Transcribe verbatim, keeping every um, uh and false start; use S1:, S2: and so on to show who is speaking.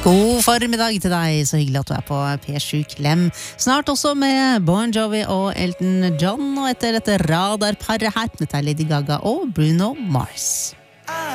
S1: God formiddag til deg, så hyggelig at du er på P sju Klem. Snart også med Bon Jovi og Elton John, og etter dette radarparet her, dette er Lady Gaga og Bruno Mars.